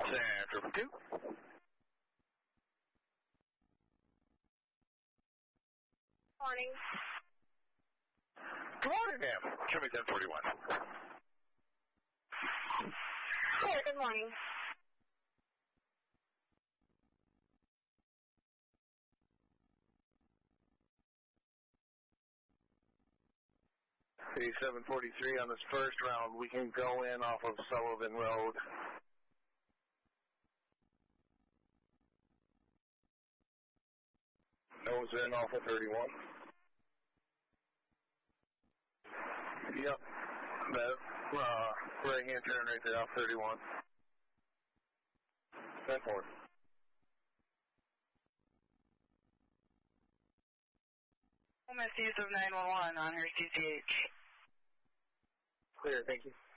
Central 2. Morning. Good morning, ma'am. Show me 1041. Hey, good morning. The 743 on this first round, we can go in off of Sullivan Road. Nose in off of 31. Yep. That right-hand turn right there off 31. 10-4. Misuse of 911 on her CCH. Clear, thank you.